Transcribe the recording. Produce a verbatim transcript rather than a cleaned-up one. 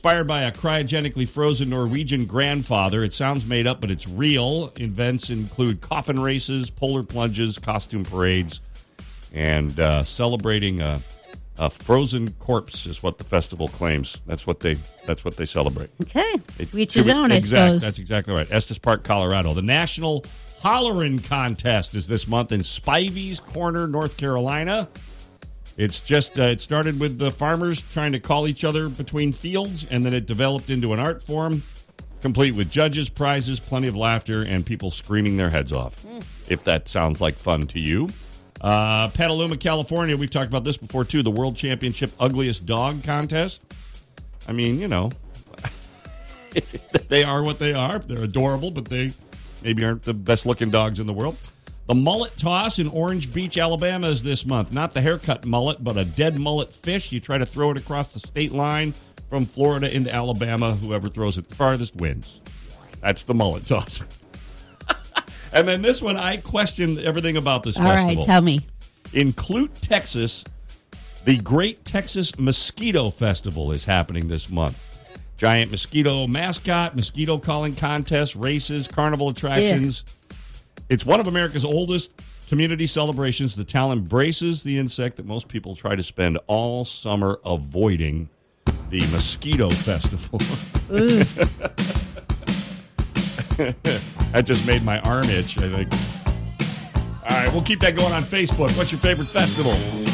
Inspired by a cryogenically frozen Norwegian grandfather. It sounds made up, but it's real. Events include coffin races, polar plunges, costume parades, and uh, celebrating a, a frozen corpse is what the festival claims. That's what they that's what they celebrate. Okay. It, Each his own, I exact, suppose. That's exactly right. Estes Park, Colorado. The National Hollerin' Contest is this month in Spivey's Corner, North Carolina. It's just, uh, it started with the farmers trying to call each other between fields, and then it developed into an art form, complete with judges, prizes, plenty of laughter, and people screaming their heads off, mm. if that sounds like fun to you. Uh, Petaluma, California, we've talked about this before, too, the World Championship Ugliest Dog Contest. I mean, you know, they are what they are. They're adorable, but they maybe aren't the best-looking dogs in the world. The mullet toss in Orange Beach, Alabama is this month. Not the haircut mullet, but a dead mullet fish. You try to throw it across the state line from Florida into Alabama. Whoever throws it the farthest wins. That's the mullet toss. And then this one, I questioned everything about this All festival. All right, tell me. In Clute, Texas, the Great Texas Mosquito Festival is happening this month. Giant mosquito mascot, mosquito calling contests, races, carnival attractions. Yeah. It's one of America's oldest community celebrations. The town embraces the insect that most people try to spend all summer avoiding, the mosquito festival. That just made my arm itch, I think. All right, we'll keep that going on Facebook. What's your favorite festival?